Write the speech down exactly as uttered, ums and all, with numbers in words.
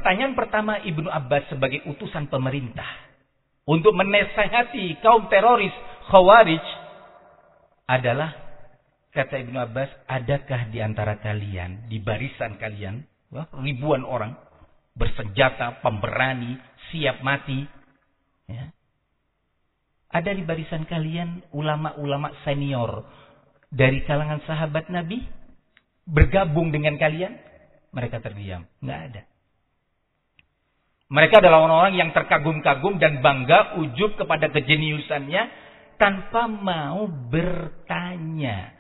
pertanyaan pertama Ibnu Abbas sebagai utusan pemerintah untuk menasihati kaum teroris Khawarij adalah, kata Ibnu Abbas, adakah di antara kalian, di barisan kalian, ribuan orang bersenjata, pemberani, siap mati, ya, ada di barisan kalian ulama-ulama senior dari kalangan sahabat Nabi bergabung dengan kalian? Mereka terdiam. Nggak ada. Mereka adalah orang-orang yang terkagum-kagum dan bangga, ujub kepada kejeniusannya tanpa mau bertanya.